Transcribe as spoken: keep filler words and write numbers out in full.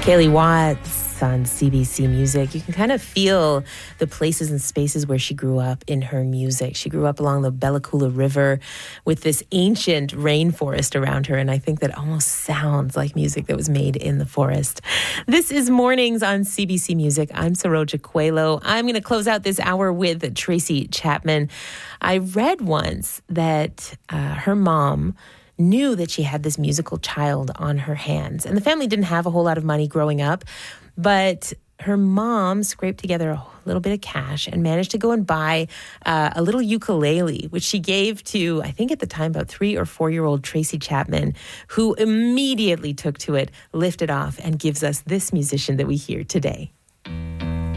Kaylee Watts on C B C Music. You can kind of feel the places and spaces where she grew up in her music. She grew up along the Bella Coola River with this ancient rainforest around her, and I think that almost sounds like music that was made in the forest. This is Mornings on C B C Music. I'm Saroja Coelho. I'm going to close out this hour with Tracy Chapman. I read once that uh, her mom knew that she had this musical child on her hands. And the family didn't have a whole lot of money growing up, but her mom scraped together a little bit of cash and managed to go and buy uh, a little ukulele, which she gave to, I think at the time, about three or four-year-old Tracy Chapman, who immediately took to it, lifted off, and gives us this musician that we hear today.